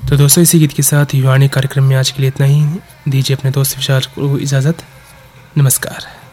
तो दोस्तों इसी गीत के साथ युवाणी कार्यक्रम में आज के लिए इतना ही। दीजिए अपने दोस्त विशाल को इजाज़त। नमस्कार।